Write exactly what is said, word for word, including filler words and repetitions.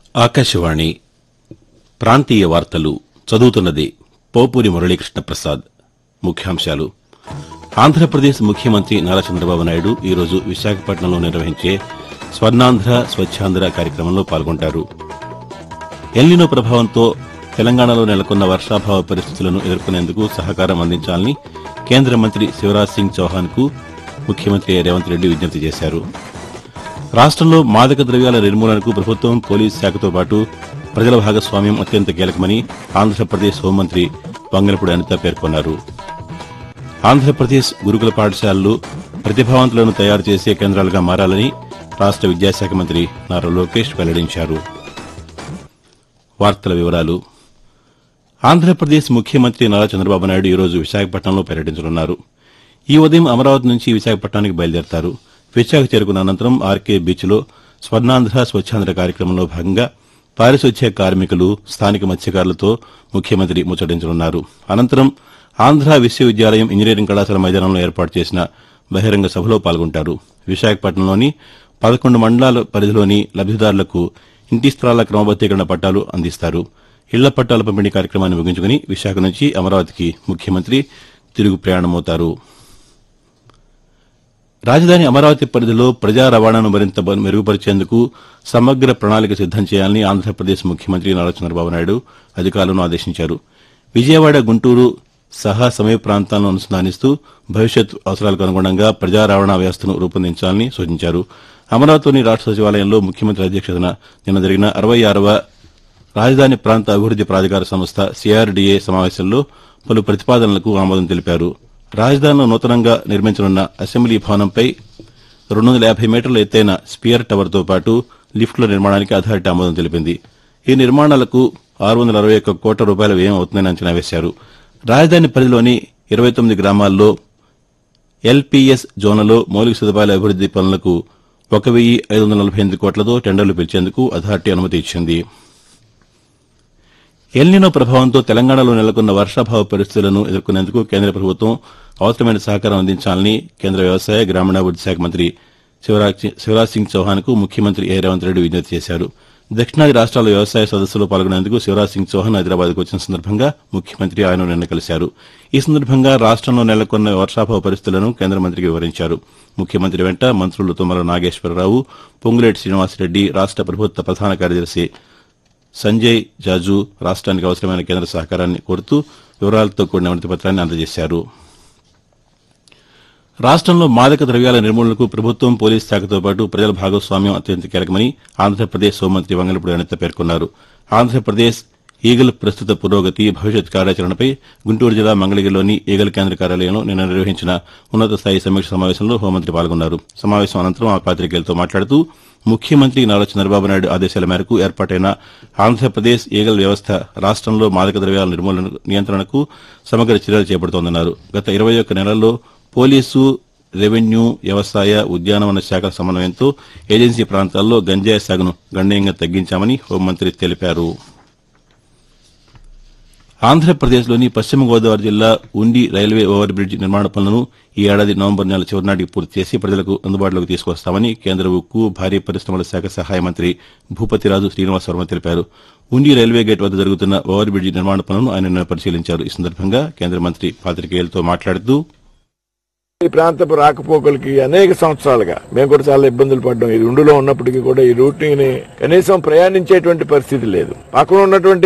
ఆకాశవాణి ప్రాంతీయ వార్తలు చదువుతున్నది పోపూరి మురళీకృష్ణ ప్రసాద్. ముఖ్యాంశాలు. ఆంధ్రప్రదేశ్ ముఖ్యమంత్రి నారా చంద్రబాబు నాయుడు ఈరోజు విశాఖపట్నంలో నిర్వహించే స్వర్ణాంధ్ర స్వచ్ఛాంధ్ర కార్యక్రమంలో పాల్గొంటారు. ఎల్నినో ప్రభావంతో తెలంగాణలో నెలకొన్న వర్షాభావ పరిస్థితులను ఎదుర్కొనేందుకు సహకారం అందించాలని కేంద్ర మంత్రి శివరాజ్ సింగ్ చౌహాన్ కు ముఖ్యమంత్రి రేవంత్ రెడ్డి విజ్ఞప్తి చేశారు. రాష్టంలో మాదక ద్రవ్యాల నిర్మూలనకు ప్రభుత్వం పోలీసు శాఖతో పాటు ప్రజల భాగస్వామ్యం అత్యంత కీలకమని ఆంధ్రప్రదేశ్ హోంమంత్రి వంగలపూడి అనిత పేర్కొన్నారు. ఆంధ్రప్రదేశ్ గురుకుల పాఠశాలలు ప్రతిభావంతులను తయారు చేసే కేంద్రాలుగా మారాలని రాష్ట విద్యాశాఖ మంత్రి నారా లోకేష్ వెల్లడించారు. వార్తల వివరాలు. ఆంధ్రప్రదేశ్ ముఖ్యమంత్రి నారా చంద్రబాబు నాయుడు ఈరోజు విశాఖపట్నంలో పర్యటించనున్నారు. ఈ ఉదయం అమరావతి నుంచి విశాఖపట్నానికి బయలుదేరతారు. విశాఖ చేరుకున్న అనంతరం ఆర్కే బీచ్లో స్వర్ణాంధ్ర స్వచ్ఛాంధ్ర కార్యక్రమంలో భాగంగా పారిశుధ్య కార్మికులు, స్థానిక మత్స్యకారులతో ముఖ్యమంత్రి ముచ్చటించనున్నారు. అనంతరం ఆంధ్ర విశ్వవిద్యాలయం ఇంజనీరింగ్ కళాశాల మైదానంలో ఏర్పాటు చేసిన బహిరంగ సభలో పాల్గొంటారు. విశాఖపట్నంలోని పదకొండు మండలాల పరిధిలోని లబ్దిదారులకు ఇంటి స్థలాల క్రమబద్దీకరణ పట్టాలు అందిస్తారు. ఇళ్ల పట్టాల పంపిణీ కార్యక్రమాన్ని ముగించుకుని విశాఖ నుంచి అమరావతికి ముఖ్యమంత్రి తిరుగు ప్రయాణమవుతారు. రాజధాని అమరావతి పరిధిలో ప్రజా రవాణాను మరింత మెరుగుపరిచేందుకు సమగ్ర ప్రణాళిక సిద్దం చేయాలని ఆంధ్రప్రదేశ్ ముఖ్యమంత్రి నారా చంద్రబాబు నాయుడు అధికారులను ఆదేశించారు. విజయవాడ, గుంటూరు సహా సమీప ప్రాంతాలను అనుసంధానిస్తూ భవిష్యత్ అవసరాలకు అనుగుణంగా ప్రజా రవాణా వ్యవస్థను రూపొందించాలని సూచించారు. అమరావతిలోని రాష్ట సచివాలయంలో ముఖ్యమంత్రి అధ్యక్షతన నిన్న జరిగిన అరవై ఆరవ రాజధాని ప్రాంత అభివృద్ది ప్రాధికార సంస్థ సీఆర్డీఏ సమావేశంలో పలు ప్రతిపాదనలకు ఆమోదం తెలిపారు. రాజధానిలో నూతనంగా నిర్మించనున్న అసెంబ్లీ భవనంపై రెండు వందల యాభై మీటర్ల ఎత్తైన స్పియర్ టవర్తో పాటు లిఫ్టుల నిర్మాణానికి అథారిటీ ఆమోదం తెలిపింది. ఈ నిర్మాణాలకు ఆరు వందల అరవై ఒక్క కోట్ల రూపాయల వ్యయం అవుతుందని అంచనా వేశారు. రాజధాని పరిధిలోని ఇరవై తొమ్మిది గ్రామాల్లో ఎల్పీఎస్ జోన్లలో మౌలిక సదుపాయాల అభివృద్ది పనులకు ఒక వెయ్యి ఐదు వందల నలభై ఎనిమిది కోట్లతో టెండర్లు పిలిచేందుకు అథారిటీ అనుమతి ఇచ్చింది. ఎల్నినో ప్రభావంతో తెలంగాణలో నెలకొన్న వర్షాభావ పరిస్థితులను ఎదుర్కొనేందుకు కేంద్ర ప్రభుత్వం అవసరమైన సహకారం అందించాలని కేంద్ర వ్యవసాయ, గ్రామీణాభివృద్ది శాఖ మంత్రి శివరాజ్ సింగ్ చౌహాన్ కు ముఖ్యమంత్రి ఏ రేవంత్ రెడ్డి విజ్ఞప్తి చేశారు. దక్షిణాది రాష్ట్రాల వ్యవసాయ సదస్సులో పాల్గొనేందుకు శివరాజ్ సింగ్ చౌహాన్ హైదరాబాద్కు వచ్చిన సందర్భంగా ముఖ్యమంత్రి ఆయన నిన్న కలిశారు. ఈ సందర్భంగా రాష్టంలో నెలకొన్న వర్షాభావ పరిస్థితులను కేంద్ర మంత్రికి వివరించారు. ముఖ్యమంత్రి వెంట మంత్రులు తుమ్మల నాగేశ్వరరావు, పొంగులేటి శ్రీనివాసరెడ్డి, రాష్ట ప్రభుత్వ ప్రధాన కార్యదర్శి సంజయ్ జాజు రాష్ట్రానికి అవసరమైన కేంద్ర సహకారాన్ని కోరుతూ వివరాలతో కూడిన వినతిపత్రాన్ని అందజేశారు. రాష్టంలో మాదక ద్రవ్యాల నిర్మూలనకు ప్రభుత్వం, పోలీసు శాఖతో పాటు ప్రజల భాగస్వామ్యం అత్యంత కీలకమని ఆంధ్రప్రదేశ్ హోంమంత్రి వంగలపూడి అనిత పేర్కొన్నారు. ఆంధ్రప్రదేశ్ ఈగల్ ప్రస్తుత పురోగతి, భవిష్యత్ కార్యాచరణపై గుంటూరు జిల్లా మంగళగిరిలోని ఈగల్ కేంద్ర కార్యాలయంలో నిన్న నిర్వహించిన ఉన్నత స్థాయి సమీక్ష సమావేశంలో హోంమంత్రి పాల్గొన్నారు. సమావేశం అనంతరం ఆ పాతికేయులతో మాట్లాడుతూ ముఖ్యమంత్రి నారా చంద్రబాబు నాయుడు ఆదేశాల మేరకు ఏర్పాటైన ఆంధ్రప్రదేశ్ ఈగల్ వ్యవస్థ రాష్టంలో మాదక ద్రవ్యాల నిర్మూలన నియంత్రణకు సమగ్ర చర్యలు చేపడుతోందన్నారు. గత ఇరవై ఒక్క నెలల్లో పోలీసు, రెవెన్యూ, వ్యవసాయ, ఉద్యానవన శాఖల సమన్వయంతో ఏజెన్సీ ప్రాంతాల్లో గంజాయి సాగును గణనీయంగా తగ్గించామని హోంమంత్రి తెలిపారు. ఆంధ్రప్రదేశ్లోని పశ్చిమ గోదావరి జిల్లా ఉండి రైల్వే ఓవర్ బ్రిడ్జ్ నిర్మాణ పనులను ఈ ఏడాది నవంబర్ నెల చివరి నాటికి పూర్తి చేసి ప్రజలకు అందుబాటులోకి తీసుకొస్తామని కేంద్ర ఉక్కు, భారీ పరిశ్రమల శాఖ సహాయ మంత్రి భూపతిరాజు శ్రీనివాసవర్మ తెలిపారు. ఉండి రైల్వే గేట్ వద్ద జరుగుతున్న ఓవర్ బ్రిడ్జ్ నిర్మాణ పనులను ఆయన నిన్న పరిశీలించారు. ఈ సందర్భంగా కేంద్ర మంత్రి పాతికేయులతో మాట్లాడుతూ ఈ ప్రాంతపు రాకపోకలకి అనేక సంవత్సరాలుగా మేము కూడా చాలా ఇబ్బందులు పడ్డాం. ఈ రెండులో ఉన్నప్పటికీ కూడా ఈ రూట్ ని కనీసం ప్రయాణించేటువంటి పరిస్థితి లేదు. పక్కన ఉన్నటువంటి